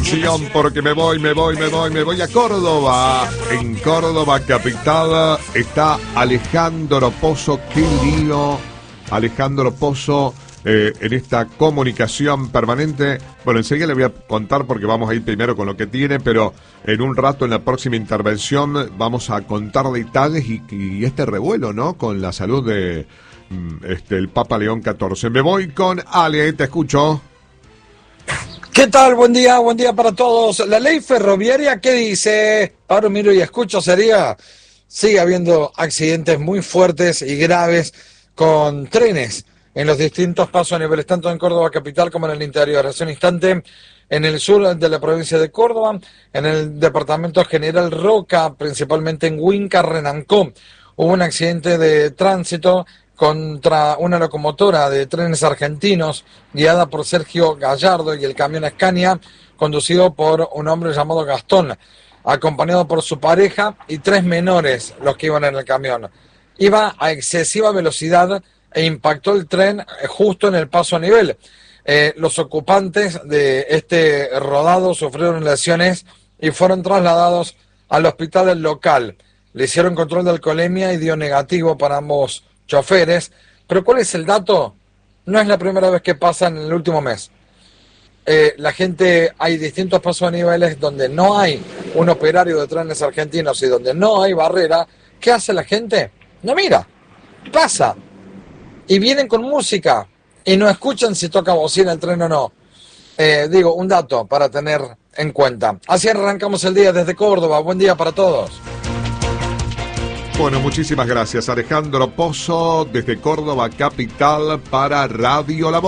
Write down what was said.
atención porque me voy a Córdoba. En Córdoba capital está Alejandro Pozo. Qué lío, Alejandro Pozo, en esta comunicación permanente. Bueno, enseguida le voy a contar porque vamos a ir primero con lo que tiene, pero en un rato, en la próxima intervención, vamos a contar detalles y este revuelo, ¿no? Con la salud de el Papa León XIV. Me voy con Ale, te escucho. ¿Qué tal? Buen día para todos. La ley ferroviaria, ¿qué dice? Ahora miro y escucho, sigue habiendo accidentes muy fuertes y graves con trenes en los distintos pasos a niveles, tanto en Córdoba capital como en el interior. Hace un instante, en el sur de la provincia de Córdoba, en el departamento General Roca, principalmente en Huinca, Renancó, hubo un accidente de tránsito contra una locomotora de trenes argentinos guiada por Sergio Gallardo y el camión Scania conducido por un hombre llamado Gastón, acompañado por su pareja y 3 menores los que iban en el camión. Iba a excesiva velocidad e impactó el tren justo en el paso a nivel. Los ocupantes de este rodado sufrieron lesiones y fueron trasladados al hospital local. Le hicieron control de alcoholemia y dio negativo para ambos choferes, pero ¿cuál es el dato? No es la primera vez que pasa en el último mes. La gente, hay distintos pasos a niveles donde no hay un operario de trenes argentinos y donde no hay barrera. ¿Qué hace la gente? No mira, pasa. Y vienen con música y no escuchan si toca bocina el tren o no. Digo, un dato para tener en cuenta. Así arrancamos el día desde Córdoba. Buen día para todos. Bueno, muchísimas gracias, Alejandro Pozo, desde Córdoba capital para Radio La Voz.